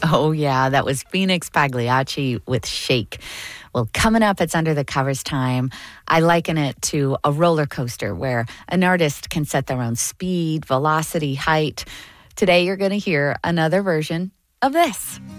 Oh, yeah, that was Phoenix Pagliacci with Shake. Well, coming up, it's Under the Covers time. I liken it to a roller coaster where an artist can set their own speed, velocity, height. Today, you're going to hear another version of this.